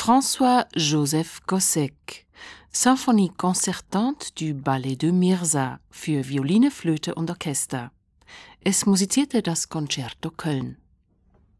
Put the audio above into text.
François-Joseph Gossec, Symphonie concertante du Ballet de Mirza für Violine, Flöte und Orchester. Es musizierte das Concerto Köln.